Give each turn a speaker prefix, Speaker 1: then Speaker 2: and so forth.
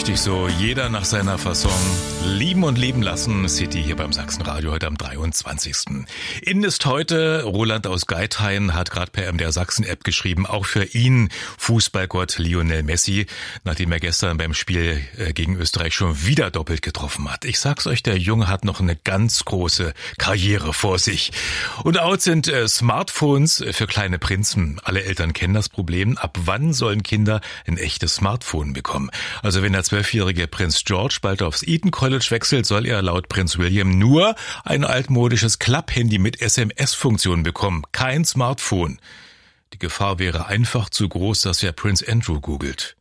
Speaker 1: Richtig so, jeder nach seiner Fasson. Lieben und leben lassen, City hier beim Sachsenradio heute am 23. Innen ist heute, Roland aus Geithain hat gerade per MDR Sachsen-App geschrieben, auch für ihn Fußballgott Lionel Messi, nachdem er gestern beim Spiel gegen Österreich schon wieder doppelt getroffen hat. Ich sag's euch, der Junge hat noch eine ganz große Karriere vor sich. Und out sind Smartphones für kleine Prinzen. Alle Eltern kennen das Problem. Ab wann sollen Kinder ein echtes Smartphone bekommen? Also wenn der 12-jährige Prinz George bald aufs Eton College wechselt, soll er laut Prinz William nur ein altmodisches Klapphandy mit SMS-Funktion bekommen, kein Smartphone. Die Gefahr wäre einfach zu groß, dass er Prinz Andrew googelt.